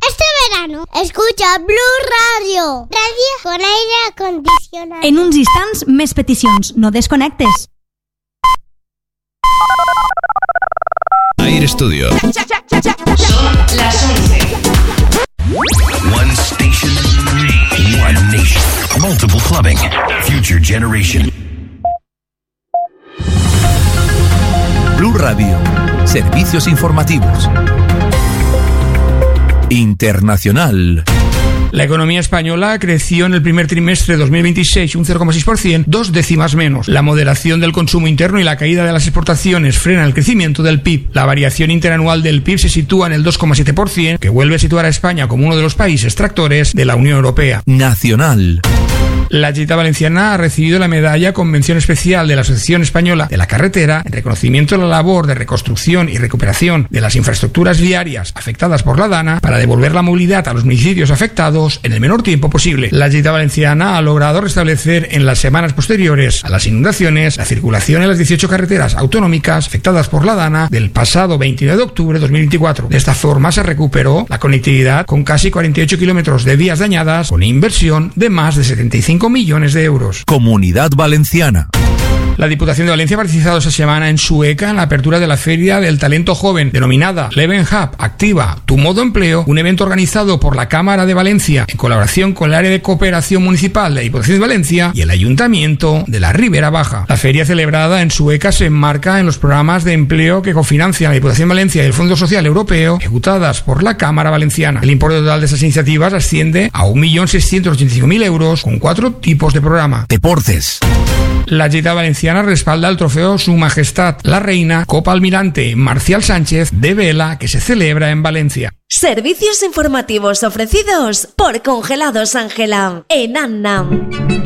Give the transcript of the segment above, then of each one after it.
Este verano escucha Blue Radio. Radio con aire acondicionado. En uns instants, més peticions. No desconnectes. Air Studio. Son las 11. One station, one nation. Multiple clubbing. Future generation. Blue Radio. Servicios informativos. Internacional. La economía española creció en el primer trimestre de 2026 un 0,6%, 2 décimas menos. La moderación del consumo interno y la caída de las exportaciones frenan el crecimiento del PIB. La variación interanual del PIB se sitúa en el 2,7%, que vuelve a situar a España como uno de los países tractores de la Unión Europea. Nacional. La Generalitat Valenciana ha recibido la medalla con mención especial de la Asociación Española de la Carretera en reconocimiento de la labor de reconstrucción y recuperación de las infraestructuras viarias afectadas por la Dana para devolver la movilidad a los municipios afectados en el menor tiempo posible. La Generalitat Valenciana ha logrado restablecer en las semanas posteriores a las inundaciones la circulación en las 18 carreteras autonómicas afectadas por la Dana del pasado 29 de octubre de 2024. De esta forma se recuperó la conectividad con casi 48 kilómetros de vías dañadas con inversión de más de 75 millones de euros. Comunidad Valenciana. La Diputación de Valencia ha participado esta semana en Sueca en la apertura de la Feria del Talento Joven, denominada Leven Hub Activa tu Modo Empleo, un evento organizado por la Cámara de Valencia en colaboración con el Área de Cooperación Municipal de la Diputación de Valencia y el Ayuntamiento de la Ribera Baja. La feria celebrada en Sueca se enmarca en los programas de empleo que cofinancian la Diputación de Valencia y el Fondo Social Europeo, ejecutadas por la Cámara Valenciana. El importe total de esas iniciativas asciende a 1.685.000 euros con 4 tipos de programa. Deportes. La Generalitat Valenciana respalda el trofeo Su Majestad la Reina Copa Almirante Marcial Sánchez de Vela que se celebra en Valencia. Servicios informativos ofrecidos por Congelados Ángela en Annam.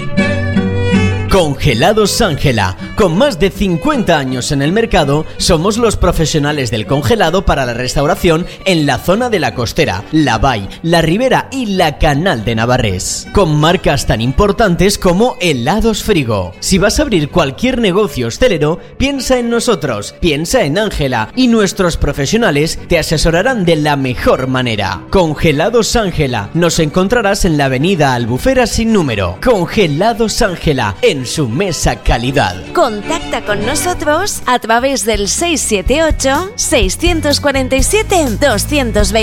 Congelados Ángela. Con más de 50 años en el mercado, somos los profesionales del congelado para la restauración en la zona de la Costera, la Vall, la Ribera y la Canal de Navarrés. Con marcas tan importantes como Helados Frigo. Si vas a abrir cualquier negocio hostelero, piensa en nosotros, piensa en Ángela y nuestros profesionales te asesorarán de la mejor manera. Congelados Ángela. Nos encontrarás en la avenida Albufera sin número. Congelados Ángela, en su mesa calidad. Contacta con nosotros a través del 678 647 220.